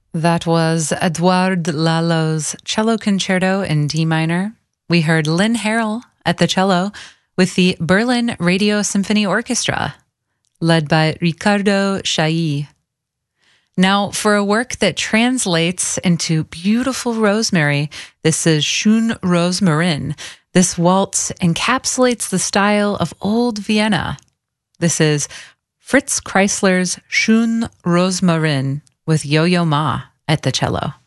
That was Edouard Lalo's Cello Concerto in D minor. We heard Lynn Harrell at the cello with the Berlin Radio Symphony Orchestra, led by Riccardo Chailly. Now, for a work that translates into beautiful rosemary, this is Schön Rosmarin. This waltz encapsulates the style of old Vienna. This is Fritz Kreisler's Schön Rosmarin with Yo-Yo Ma at the cello.